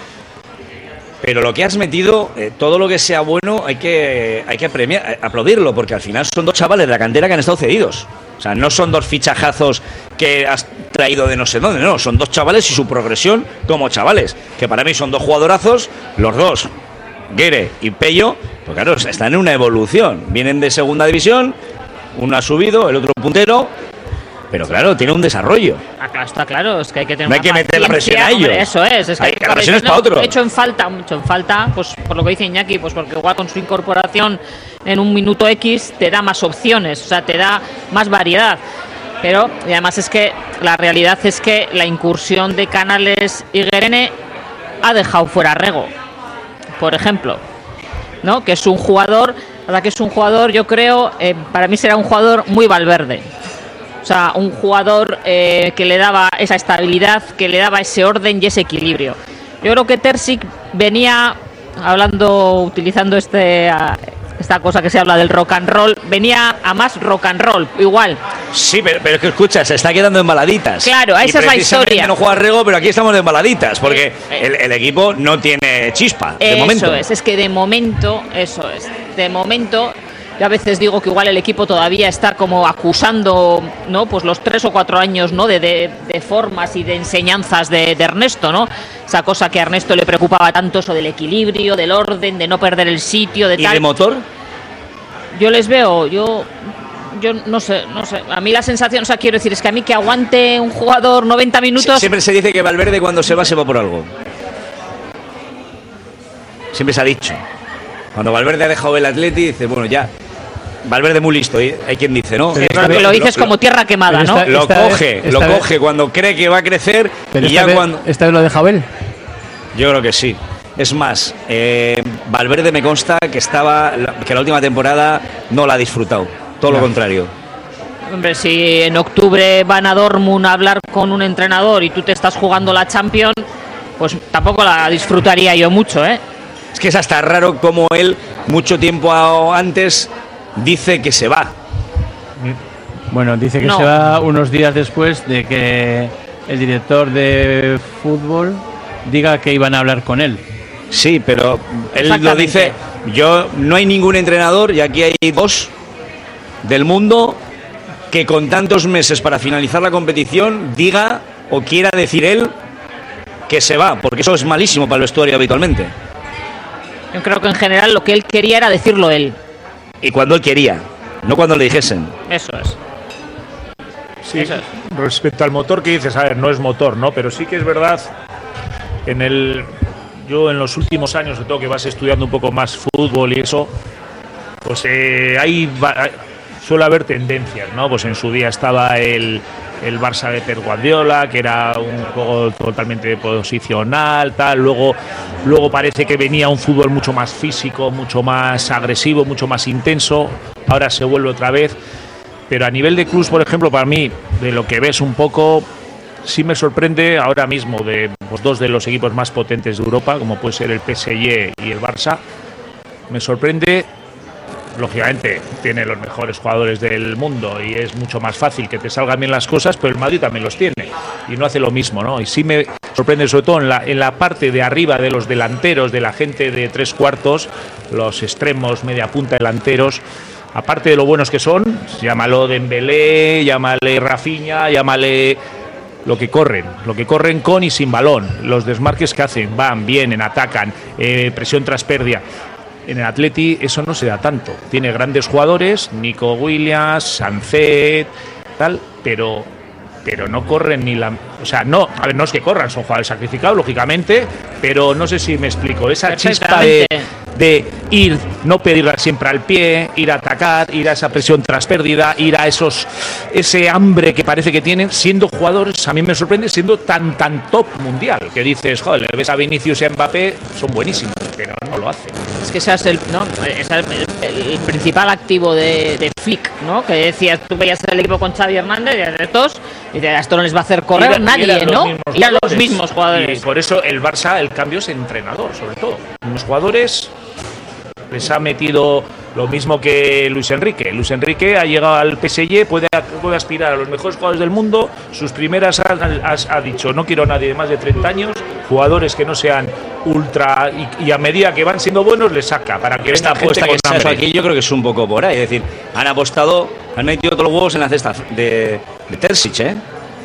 pero lo que has metido, eh, todo lo que sea bueno hay que, hay que premiar, aplaudirlo, porque al final son dos chavales de la cantera que han estado cedidos. O sea, no son dos fichajazos que has traído de no sé dónde, no, son dos chavales y su progresión como chavales, que para mí son dos jugadorazos, los dos, Guere y Pello, pues claro, están en una evolución, vienen de segunda división, uno ha subido, el otro puntero, pero claro, tiene un desarrollo. Acá está claro, es que hay que tener No hay que meter la presión a ellos. Hombre, eso es, es que Hay- hay que la presión es para otro. He hecho en falta, mucho en falta, pues por lo que dice Iñaki, pues porque igual con su incorporación en un minuto X te da más opciones, o sea, te da más variedad. Pero, y además es que la realidad es que la incursión de Canales y Guerene ha dejado fuera a Rego, por ejemplo, ¿no? Que es un jugador, la verdad que es un jugador, yo creo, eh, para mí será un jugador muy Valverde. O sea, un jugador eh, que le daba esa estabilidad, que le daba ese orden y ese equilibrio. Yo creo que Terzic venía hablando, utilizando este a, esta cosa que se habla del rock and roll, venía a más rock and roll, igual. Sí, pero, pero es que escucha, se está quedando en baladitas. Claro, esa Y es la precisamente historia. No juega Rego, pero aquí estamos de baladitas, porque el, el equipo no tiene chispa, de Eso momento. es, es que de momento, eso es, de momento, yo a veces digo que igual el equipo todavía está como acusando, ¿no? Pues los tres o cuatro años, ¿no? De, de, de formas y de enseñanzas de, de Ernesto, ¿no? Esa cosa que a Ernesto le preocupaba tanto, eso del equilibrio, del orden, de no perder el sitio, de ¿Y tal. de motor? Yo les veo, yo yo no sé, no sé. A mí la sensación, o sea, quiero decir, es que a mí que aguante un jugador noventa minutos. Sie- Siempre se dice que Valverde cuando se va, se va por algo. Siempre se ha dicho. Cuando Valverde ha dejado el Atleti, dice, bueno, ya. Valverde muy listo, ¿eh? Hay quien dice, ¿no? Sí, Esto- pero que lo dices como tierra quemada, pero ¿no? esta- Lo esta coge, vez- lo esta vez- coge cuando cree que va a crecer Pero y esta, ya vez, cuando... ¿esta vez lo deja Abel? Yo creo que sí. Es más, eh, Valverde me consta que estaba que la última temporada no la ha disfrutado. Todo lo Ya. contrario. Hombre, si en octubre van a Dortmund a hablar con un entrenador y tú te estás jugando la Champions, pues tampoco la disfrutaría yo mucho, ¿eh? Es que es hasta raro como él, mucho tiempo a- antes, dice que se va. Bueno, dice que No. se va unos días después de que el director de fútbol diga que iban a hablar con él. Sí, pero él lo Exactamente. dice. Yo no hay ningún entrenador, y aquí hay dos del mundo, que con tantos meses para finalizar la competición diga o quiera decir él que se va, porque eso es malísimo para el vestuario habitualmente. Yo creo que en general lo que él quería era decirlo él. Y cuando él quería, no cuando le dijesen. Eso es. Sí, Eso es. respecto al motor que dices, a ver, no es motor, ¿no? Pero sí que es verdad, en el yo en los últimos años, sobre todo que vas estudiando un poco más fútbol y eso, pues eh, hay, hay suele haber tendencias, ¿no? Pues en su día estaba el, el Barça de Pep Guardiola, que era un juego totalmente posicional, tal. Luego, luego parece que venía un fútbol mucho más físico, mucho más agresivo, mucho más intenso. Ahora se vuelve otra vez. Pero a nivel de clubs, por ejemplo, para mí, de lo que ves un poco, sí me sorprende ahora mismo de pues, dos de los equipos más potentes de Europa, como puede ser el P S G y el Barça. Me sorprende, lógicamente, tiene los mejores jugadores del mundo y es mucho más fácil que te salgan bien las cosas, pero el Madrid también los tiene y no hace lo mismo, ¿no? Y sí me sorprende, sobre todo en la, en la parte de arriba de los delanteros, de la gente de tres cuartos, los extremos, media punta, delanteros. Aparte de lo buenos que son, llámalo Dembélé, llámale Rafinha, llámale lo que corren, lo que corren con y sin balón, los desmarques que hacen, van, vienen, atacan, eh, presión tras pérdida. En el Atleti eso no se da tanto. Tiene grandes jugadores, Nico Williams, Sancet, tal, pero pero no corren ni la, o sea, no, a ver, no es que corran, son jugadores sacrificados, lógicamente, pero no sé si me explico, esa chispa de, de ir, no pedirla siempre al pie, ir a atacar, ir a esa presión tras pérdida, ir a esos, ese hambre que parece que tienen, siendo jugadores, a mí me sorprende, siendo tan, tan top mundial, que dices, joder, le ves a Vinicius y a Mbappé, son buenísimos, pero no lo hacen. Es que ese es el, ¿no? Ese es el, el principal activo de, de Flick, ¿no? Que decías, tú veías el equipo con Xavi Hernández y de estos, y de esto no les va a hacer correr Era- nadie, eran ¿no? los Y eran los jugadores. mismos jugadores. Y por eso el Barça, el cambio es entrenador, sobre todo. Los jugadores les ha metido lo mismo que Luis Enrique. Luis Enrique ha llegado al P S G, puede, puede aspirar a los mejores jugadores del mundo. Sus primeras ha, ha, ha dicho, no quiero a nadie de más de treinta años, jugadores que no sean ultra, y, y a medida que van siendo buenos les saca, para que Esta venga gente apuesta que con se ha hecho hambre. aquí yo creo que es un poco por ahí. Es decir, han apostado, han metido todos los huevos en la cesta de, de Terzic, ¿eh?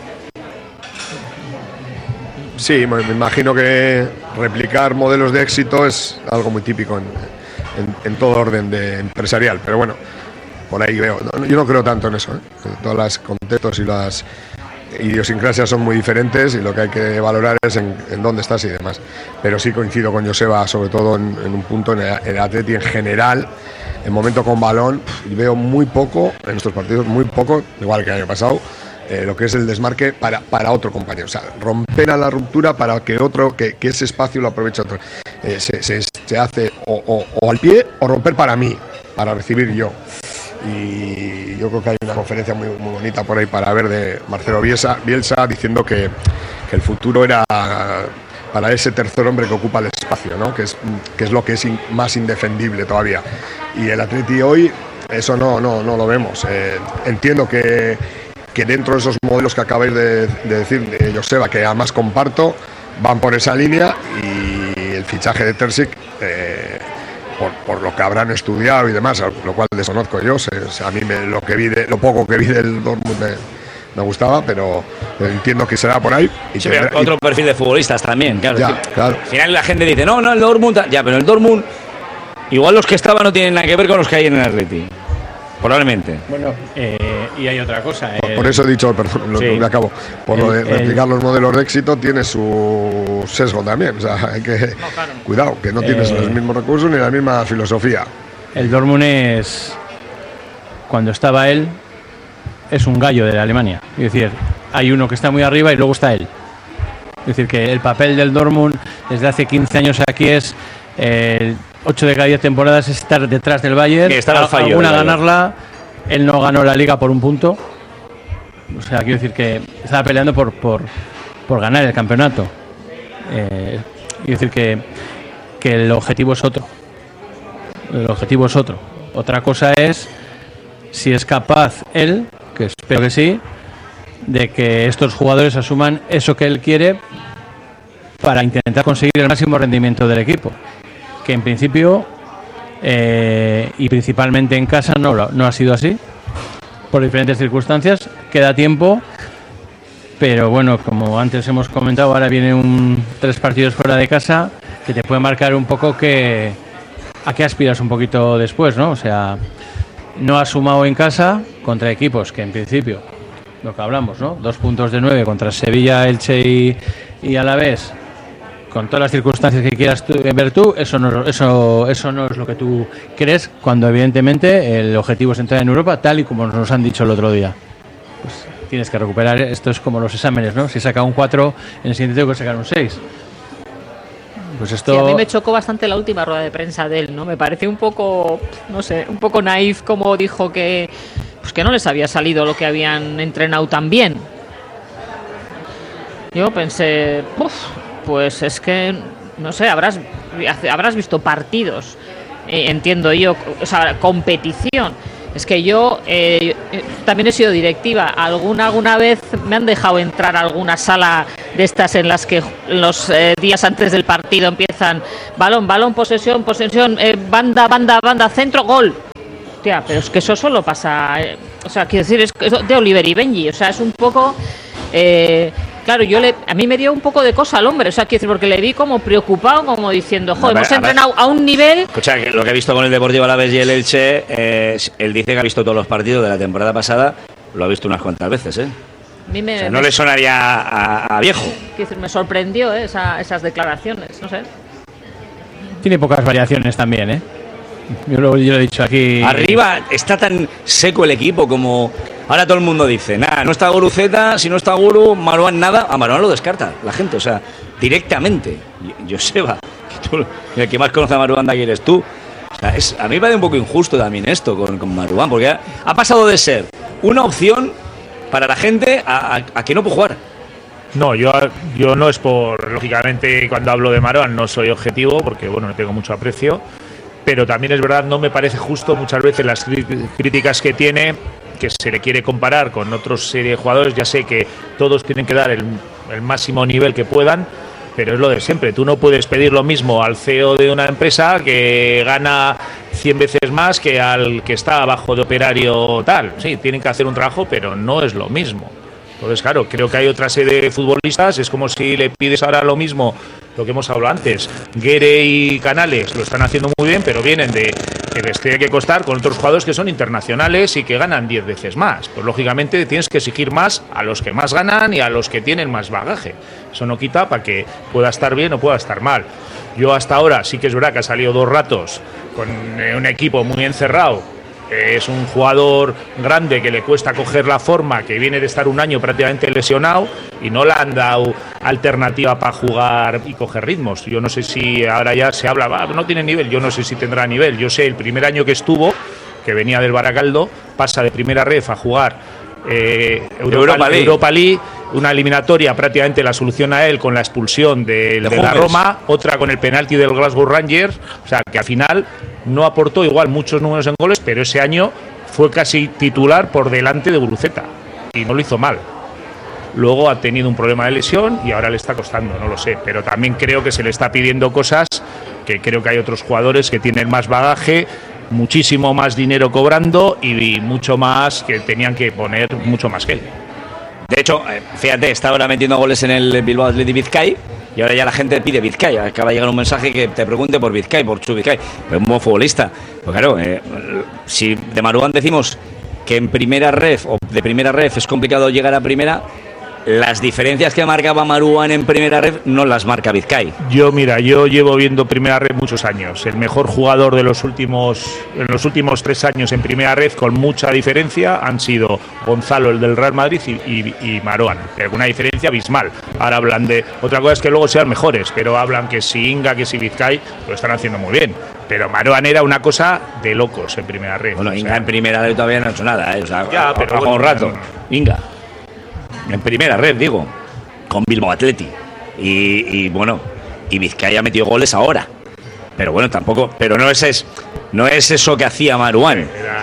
Sí, me me imagino que replicar modelos de éxito es algo muy típico en, en, en todo orden de empresarial, pero bueno, por ahí veo. No, yo no creo tanto en eso, ¿eh? Todos los contextos y las idiosincrasias son muy diferentes y lo que hay que valorar es en, en dónde estás y demás. Pero sí coincido con Joseba, sobre todo en, en un punto, en el, el Atleti en general, en momento con balón, y veo muy poco en estos partidos, muy poco, igual que el año pasado, eh, lo que es el desmarque para, para otro compañero. O sea, romper a la ruptura para que otro, que, que ese espacio lo aproveche otro. Eh, se, se, se hace o, o, o al pie o romper para mí, para recibir yo. Y yo creo que hay una conferencia muy, muy bonita por ahí para ver de Marcelo Bielsa, Bielsa diciendo que, que el futuro era para ese tercer hombre que ocupa el espacio, ¿no? que, es, que es lo que es in, más indefendible todavía. Y el Atleti hoy, eso no, no, no lo vemos. Eh, entiendo que, que dentro de esos modelos que acabáis de, de decir, de Joseba, que además comparto, van por esa línea, y el fichaje de Terzic, eh, Por, por lo que habrán estudiado y demás, lo cual desconozco yo. Se, se, a mí me, lo que vi de, lo poco que vi del Dortmund me, me gustaba, pero entiendo que será por ahí. Y Sí, tendrá, otro y, perfil de futbolistas también, claro. Ya, Es que claro. Al final la gente dice, no, no, el Dortmund, ya, pero el Dortmund, igual los que estaban no tienen nada que ver con los que hay en el Atleti. Probablemente. Bueno, eh, y hay otra cosa. por, eh, por eso he dicho, perdón, lo, sí. me acabo, por lo de El- replicar el- los modelos de éxito tiene su sesgo también. O sea, hay que, No, claro. cuidado, que no tienes Eh, los mismos recursos ni la misma filosofía. El Dortmund es, cuando estaba él, es un gallo de la Alemania. Es decir, hay uno que está muy arriba y luego está él. Es decir, que el papel del Dortmund desde hace quince años aquí es eh, ocho de cada diez temporadas es estar detrás del Bayern, Que estar al fallo alguna del Bayern. ganarla. Él no ganó la Liga por un punto. O sea, quiero decir que estaba peleando por, por, por ganar el campeonato. Eh, quiero decir que, que el objetivo es otro. El objetivo es otro. Otra cosa es si es capaz él que espero que sí, de que estos jugadores asuman eso que él quiere para intentar conseguir el máximo rendimiento del equipo, que en principio eh, y principalmente en casa no, no ha sido así, por diferentes circunstancias. Queda tiempo, pero bueno, como antes hemos comentado, ahora viene un tres partidos fuera de casa que te puede marcar un poco que a qué aspiras un poquito después, ¿no? O sea, no has sumado en casa contra equipos que en principio, lo que hablamos, ¿no? Dos puntos de nueve contra Sevilla, Elche y, y Alavés, con todas las circunstancias que quieras tú, ver tú, eso no, eso, eso no es lo que tú crees, cuando evidentemente el objetivo es entrar en Europa, tal y como nos han dicho el otro día. Pues tienes que recuperar, esto es como los exámenes, ¿no? Si saca un cuatro, en el siguiente tengo que sacar un seis. Pues esto... Sí, a mí me chocó bastante la última rueda de prensa de él, ¿no? Me pareció un poco, no sé, un poco naif, como dijo que, pues que no les había salido lo que habían entrenado tan bien. Yo pensé, uff, pues es que, no sé, habrás, habrás visto partidos, eh, entiendo yo, o sea, competición. Es que yo eh, también he sido directiva. Alguna alguna vez me han dejado entrar a alguna sala de estas en las que los eh, días antes del partido empiezan balón, balón, posesión, posesión, eh, banda, banda, banda, centro, gol. Tía, pero es que eso solo pasa, eh, o sea, quiero decir, es de Oliver y Benji, o sea, es un poco... Eh, Claro, yo le, a mí me dio un poco de cosa al hombre, o sea, quiero decir, porque le vi como preocupado, como diciendo, joder, hemos entrenado a un nivel... Escucha, que lo que he visto con el Deportivo Alavés y el Elche, eh, él dice que ha visto todos los partidos de la temporada pasada, lo ha visto unas cuantas veces, ¿eh? A mí me, o sea, no me, le sonaría a, a viejo. Quiero decir, me sorprendió, ¿eh? Esa, esas declaraciones, no sé. Tiene pocas variaciones también, ¿eh? Yo lo, yo lo he dicho aquí. Arriba está tan seco el equipo como... Ahora todo el mundo dice, nada, no está Guruceta, si no está Guru, Marouane nada. A Marouane lo descarta la gente, o sea, directamente. Joseba, que tú, el que más conoce a Marouane de aquí eres tú. O sea, es, a mí me parece un poco injusto también esto con, con Marouane, porque ha, ha pasado de ser una opción para la gente a, a, a que no puede jugar. No, yo, yo no es por, lógicamente, cuando hablo de Marouane no soy objetivo, porque bueno, le tengo mucho aprecio, pero también es verdad, no me parece justo muchas veces las críticas que tiene, que se le quiere comparar con otros serie de jugadores. Ya sé que todos tienen que dar el, el máximo nivel que puedan, pero es lo de siempre. Tú no puedes pedir lo mismo al C E O de una empresa que gana cien veces más que al que está abajo de operario tal. Sí, tienen que hacer un trabajo, pero no es lo mismo. Entonces, claro, creo que hay otra serie de futbolistas, es como si le pides ahora lo mismo, lo que hemos hablado antes. Guere y Canales lo están haciendo muy bien, pero vienen de que les tiene que costar con otros jugadores que son internacionales y que ganan diez veces más. Pues lógicamente tienes que exigir más a los que más ganan y a los que tienen más bagaje. Eso no quita para que pueda estar bien o pueda estar mal. Yo hasta ahora sí que es verdad que ha salido dos ratos con un equipo muy encerrado. Es un jugador grande que le cuesta coger la forma, que viene de estar un año prácticamente lesionado y no le han dado alternativa para jugar y coger ritmos. Yo no sé si ahora ya se habla, va, no tiene nivel, yo no sé si tendrá nivel. Yo sé, el primer año que estuvo, que venía del Baracaldo, pasa de primera ref a jugar eh, Europa, Europa, League. Europa League, una eliminatoria prácticamente la soluciona él con la expulsión de, de, de la Roma, otra con el penalti del Glasgow Rangers, o sea que al final no aportó igual muchos números en goles, pero ese año fue casi titular por delante de Guruceta y no lo hizo mal. Luego ha tenido un problema de lesión y ahora le está costando, no lo sé, pero también creo que se le está pidiendo cosas que creo que hay otros jugadores que tienen más bagaje, muchísimo más dinero cobrando y mucho más, que tenían que poner mucho más que él. De hecho, fíjate, está ahora metiendo goles en el Bilbao Athletic Vizcay y ahora ya la gente pide Vizcay. Acaba de llegar un mensaje que te pregunte por Vizcay, por Chu Vizcay. Pero un buen futbolista. Pues claro, eh, si de Marouane decimos que en primera ref o de primera ref es complicado llegar a primera, las diferencias que marcaba Marouane en primera ref no las marca Vizcay. Yo, mira, yo llevo viendo primera ref muchos años. El mejor jugador de los últimos en los últimos tres años en primera ref, con mucha diferencia, han sido Gonzalo, el del Real Madrid, y, y, y Marouane. Una diferencia abismal. Ahora hablan de... Otra cosa es que luego sean mejores, pero hablan que si Inga, que si Vizcay, lo están haciendo muy bien. Pero Marouane era una cosa de locos en primera ref. Bueno, o Inga sea, en primera ref todavía no ha hecho nada, ¿eh? O sea, ya, pero bueno, un rato. no. Inga. En primera red, digo, con Bilbao Athletic. Y, y bueno, y Vizcay ha metido goles ahora. Pero bueno, tampoco, pero no es, es no es eso que hacía Marouane. Era,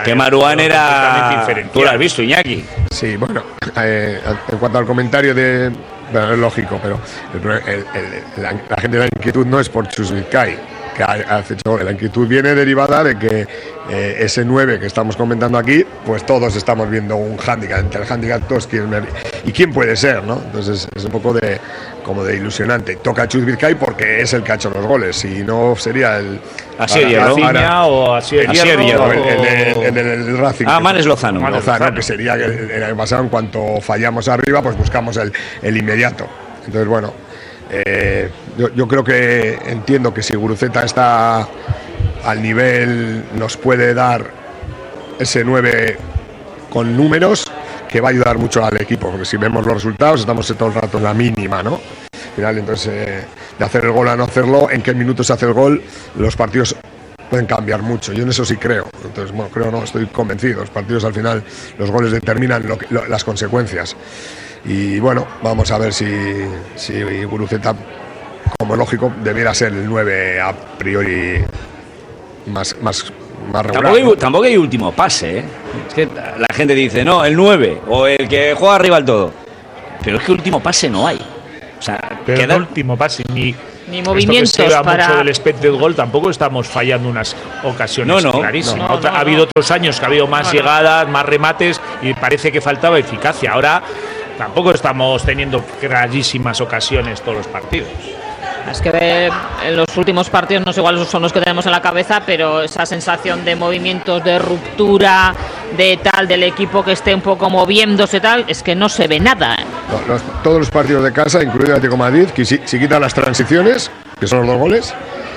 que Marouane era... diferencial. Tú lo has visto, Iñaki. Sí, bueno, eh, en cuanto al comentario de... Bueno, es lógico, pero el, el, el, la, la gente, la inquietud no es por Chus Vizcay, que ha, ha hecho, la inquietud viene derivada de que eh, ese nueve que estamos comentando aquí, pues todos estamos viendo un hándicap, entre el hándicap todos quieren ver, y quién puede ser, ¿no? Entonces es un poco de como de ilusionante. Toca a Chus Vizcay porque es el que ha hecho los goles, si no sería el... Asier Hierro. Rafinha o Asier Hierro. No, el, el, el, el, el Racing. Ah, Manes Lozano. Lozano, Lozano, que sería que el año pasado, en cuanto fallamos arriba, pues buscamos el, el inmediato. Entonces, bueno, eh, yo, yo creo que entiendo que si Guruceta está al nivel, nos puede dar ese nueve con números, que va a ayudar mucho al equipo, porque si vemos los resultados, estamos todo el rato en la mínima, ¿no? Al final, entonces, eh, de hacer el gol a no hacerlo, en qué minutos se hace el gol, los partidos pueden cambiar mucho. Yo en eso sí creo. Entonces, bueno, creo no, estoy convencido. Los partidos al final, los goles determinan lo que, lo, las consecuencias. Y bueno, vamos a ver si, si Guruceta, como lógico, debiera ser el nueve a priori más, más, más regular. Tampoco hay, ¿no? tampoco hay último pase, ¿eh? Es que la gente dice, no, el nueve o el que juega arriba al todo. Pero es que último pase no hay. O sea, pero queda... el último pase ni... Ni movimientos esto que se habla para... mucho del expected goal, tampoco estamos fallando unas ocasiones no, no, clarísimas. no, no, Otra, no, ha habido no. otros años que ha habido más No, no. llegadas, más remates y parece que faltaba eficacia. Ahora tampoco estamos teniendo clarísimas ocasiones todos los partidos. Es que eh, en los últimos partidos, no sé cuáles son los que tenemos en la cabeza, pero esa sensación de movimientos, de ruptura, de tal, del equipo que esté un poco moviéndose tal, es que no se ve nada. ¿eh? Los, todos los partidos de casa, incluido el Atlético de Madrid, que si, si quitan las transiciones, que son los dos goles,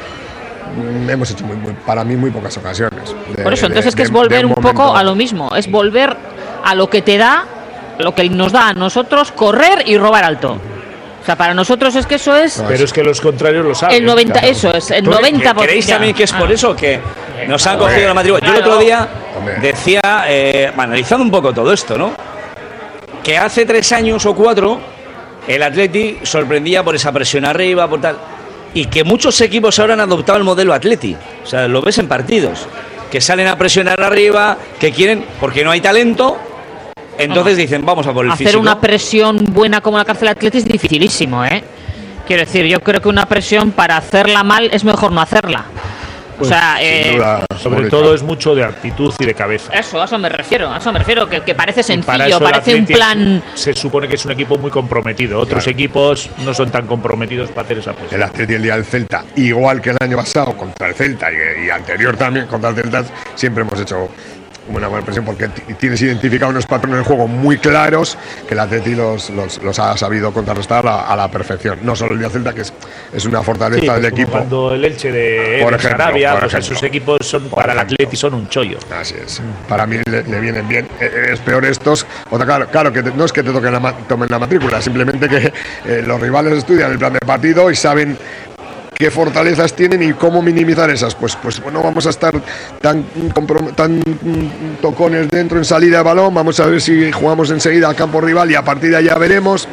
mm, hemos hecho muy, muy, para mí muy pocas ocasiones. De, Por eso, de, entonces es que de, es volver un un poco momento. a lo mismo, es volver a lo que te da, lo que nos da a nosotros, correr y robar alto. O sea, para nosotros es que eso es No, Pero es que los contrarios lo saben. el noventa, claro. eso es, el ¿Tú noventa por ciento. ¿Creéis también que es por Ah. eso que nos han Hombre, cogido la matrícula? Yo el claro. otro día Hombre. decía, eh, analizando un poco todo esto, ¿no? Que hace tres años o cuatro el Atleti sorprendía por esa presión arriba, por tal. Y que muchos equipos ahora han adoptado el modelo Atleti. O sea, lo ves en partidos. Que salen a presionar arriba, que quieren, porque no hay talento. Entonces dicen, vamos a por el Hacer físico. una presión buena como la cárcel Atleti es dificilísimo, ¿eh? Quiero decir, yo creo que una presión para hacerla mal es mejor no hacerla. O sea, Sin eh, duda, Sobre bonito. todo es mucho de actitud y de cabeza. eso, a eso me refiero, a eso me refiero, que, que parece Y para sencillo, eso el parece un Atleti plan... Se supone que es un equipo muy comprometido. Otros Claro. equipos no son tan comprometidos para hacer esa El presión. Atleti el día del Celta, igual que el año pasado contra el Celta y, y anterior también contra el Celta, siempre hemos hecho una buena presión porque t- tienes identificado unos patrones de juego muy claros que el Atleti los, los, los ha sabido contrarrestar a, a la perfección. No solo el día del Celta, que es, es una fortaleza Sí, del pues como equipo. Cuando el Elche de Por Eder ejemplo, Sarabia, por pues ejemplo. esos equipos son Por para el ejemplo. Atleti son un chollo. Así es. Para mí le, le vienen bien. Eh, Es peor estos. Otra, claro, claro que te- no es que te toquen la, ma- tomen la matrícula, simplemente que eh, los rivales estudian el plan de partido y saben qué fortalezas tienen y cómo minimizar esas. Pues, pues bueno, vamos a estar tan, comprom- tan mm, tocones dentro en salida de balón. Vamos a ver si jugamos enseguida al campo rival y a partir de ahí ya veremos.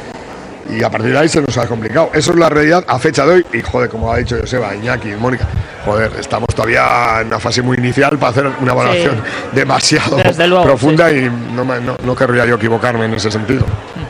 Y a partir de ahí se nos ha complicado. Eso es la realidad a fecha de hoy. Y joder, como ha dicho Joseba, Iñaki, Mónica, joder, estamos todavía en una fase muy inicial para hacer una evaluación Sí. demasiado Desde luego, profunda y no, me- no, no querría yo equivocarme en ese sentido.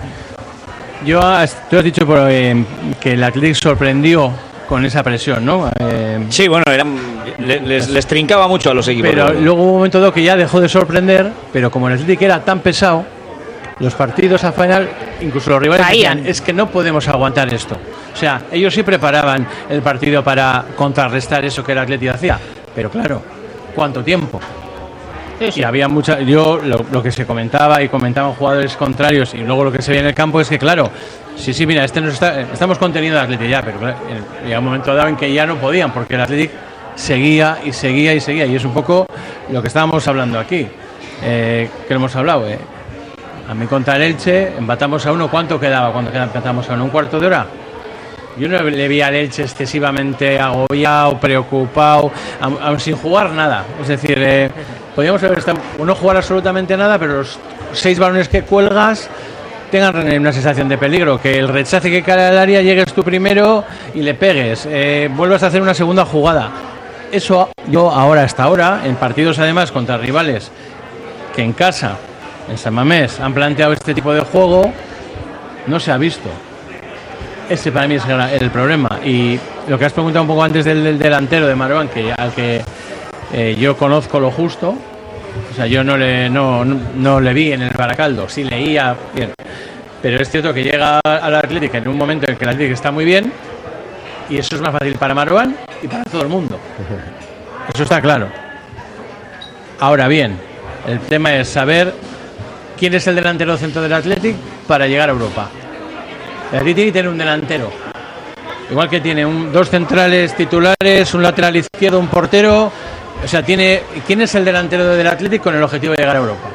Yo, tú has dicho por, eh, que el Athletic sorprendió con esa presión, ¿no? Eh, Sí, bueno, eran, le- les, les trincaba mucho a los equipos. pero luego hubo un momento dado que ya dejó de sorprender, pero como el Athletic era tan pesado, los partidos al final, incluso los rivales Caían. decían, es que no podemos aguantar esto. O sea, ellos sí preparaban el partido para contrarrestar eso que el Athletic hacía, pero claro, ¿cuánto tiempo? Sí, sí. Y había mucha, yo lo, lo que se comentaba y comentaban jugadores contrarios y luego lo que se veía en el campo es que claro, sí, sí, mira, este nos está, estamos conteniendo al Athletic ya, pero claro, llega un momento dado en que ya no podían porque el Athletic seguía y seguía y seguía y es un poco lo que estábamos hablando aquí, eh, que lo hemos hablado, eh. A mí contra el Elche empatamos a uno, ¿cuánto quedaba cuando empatamos a uno? ¿Un cuarto de hora? Yo no le vi al Elche excesivamente agobiado, preocupado, aun, aun sin jugar nada. Es decir, eh, podríamos haber estado, no jugar absolutamente nada, pero los seis balones que cuelgas tengan una sensación de peligro, que el rechace que cae al área llegues tú primero y le pegues, eh, vuelvas a hacer una segunda jugada. eso yo ahora, hasta ahora, en partidos además contra rivales que en casa, en San Mamés, han planteado este tipo de juego, no se ha visto. Ese para mí es el problema. Y lo que has preguntado un poco antes del, del delantero de Marwan, que al que eh, yo conozco lo justo, o sea, yo no le, no, no, no le vi en el Baracaldo, sí leía bien. Pero es cierto que llega al Atlético en un momento en el que el Atlético está muy bien, y eso es más fácil para Marwan y para todo el mundo. Eso está claro. Ahora bien, el tema es saber quién es el delantero centro del Atlético para llegar a Europa. El Atlético tiene que tener un delantero, igual que tiene un, dos centrales titulares, un lateral izquierdo, un portero. O sea, tiene. ¿Quién es el delantero del Atlético con el objetivo de llegar a Europa?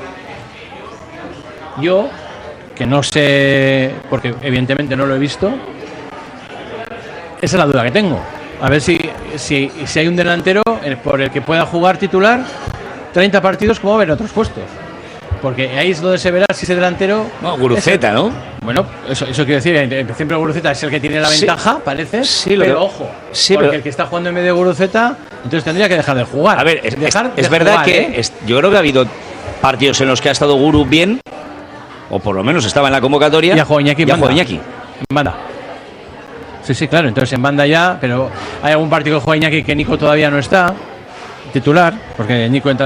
Yo, que no sé, porque evidentemente no lo he visto, esa es la duda que tengo. A ver si, si, si hay un delantero por el que pueda jugar titular treinta partidos como en otros puestos. Porque ahí es donde se verá si ese delantero... No, Guruceta, ¿no? Bueno, eso, eso quiero decir, siempre Guruceta es el que tiene la Sí. ventaja, parece, Sí, pero lo- ojo, sí, porque pero- el que está jugando en medio de Guruceta, entonces tendría que dejar de jugar. A ver, es, dejar es- de es verdad jugar, que ¿eh? es- yo creo que ha habido partidos en los que ha estado Guru bien, o por lo menos estaba en la convocatoria. Y ha jugado Iñaki en y ha banda. jugado Iñaki. En banda. Sí, sí, claro, entonces en banda ya, pero hay algún partido que juega Iñaki que Nico todavía no está titular, porque Nico entra